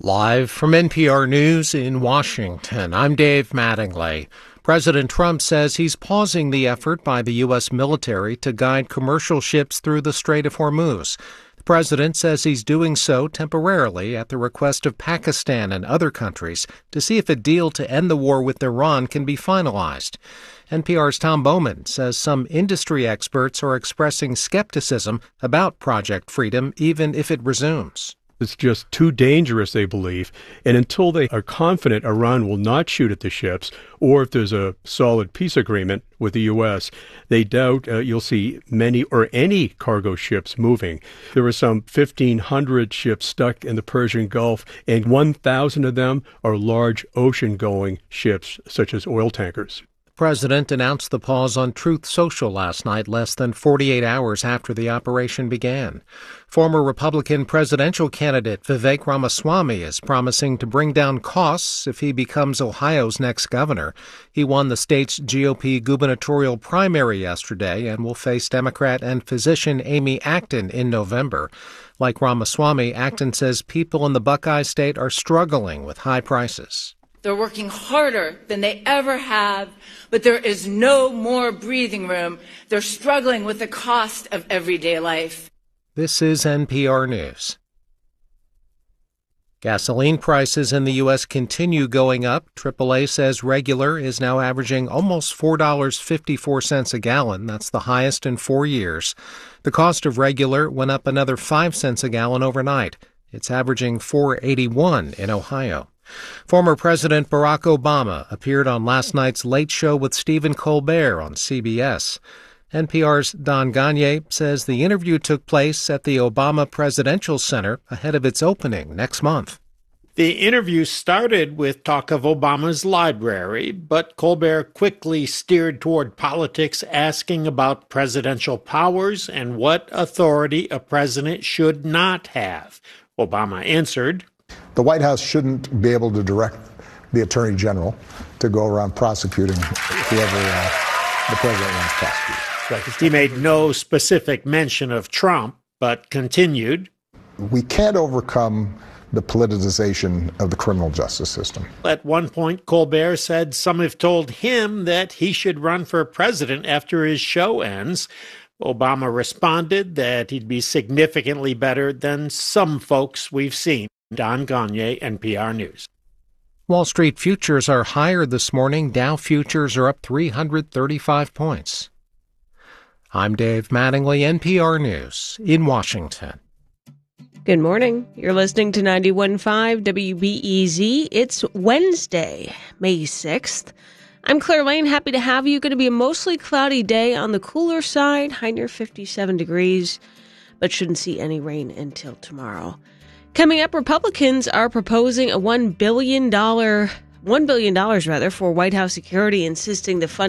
Live from NPR News in Washington, I'm Dave Mattingly. President Trump says he's pausing the effort by the U.S. military to guide commercial ships through the Strait of Hormuz. The president says he's doing so temporarily at the request of Pakistan and other countries to see if a deal to end the war with Iran can be finalized. NPR's Tom Bowman says some industry experts are expressing skepticism about Project Freedom, even if it resumes. It's just too dangerous, they believe, and until they are confident Iran will not shoot at the ships, or if there's a solid peace agreement with the U.S., they doubt you'll see many or any cargo ships moving. There were some 1,500 ships stuck in the Persian Gulf, and 1,000 of them are large ocean-going ships, such as oil tankers. The president announced the pause on Truth Social last night, less than 48 hours after the operation began. Former Republican presidential candidate Vivek Ramaswamy is promising to bring down costs if he becomes Ohio's next governor. He won the state's GOP gubernatorial primary yesterday and will face Democrat and physician Amy Acton in November. Like Ramaswamy, Acton says people in the Buckeye State are struggling with high prices. They're working harder than they ever have, but there is no more breathing room. They're struggling with the cost of everyday life. This is NPR News. Gasoline prices in the U.S. continue going up. AAA says regular is now averaging almost $4.54 a gallon. That's the highest in 4 years. The cost of regular went up another 5 cents a gallon overnight. It's averaging $4.81 in Ohio. Former President Barack Obama appeared on last night's Late Show with Stephen Colbert on CBS. NPR's Don Gagné says the interview took place at the Obama Presidential Center ahead of its opening next month. The interview started with talk of Obama's library, but Colbert quickly steered toward politics, asking about presidential powers and what authority a president should not have. Obama answered, "The White House shouldn't be able to direct the Attorney General to go around prosecuting whoever the president wants prosecuted." He made no specific mention of Trump, but continued, "We can't overcome the politicization of the criminal justice system." At one point, Colbert said some have told him that he should run for president after his show ends. Obama responded that he'd be significantly better than some folks we've seen. Don Gagné, NPR News. Wall Street futures are higher this morning. Dow futures are up 335 points. I'm Dave Mattingly, NPR News in Washington. Good morning. You're listening to 91.5 WBEZ. It's Wednesday, May 6th. I'm Claire Lane. Happy to have you. Going to be a mostly cloudy day on the cooler side, high near 57 degrees, but shouldn't see any rain until tomorrow. Coming up, Republicans are proposing a $1 billion for White House security, insisting the funding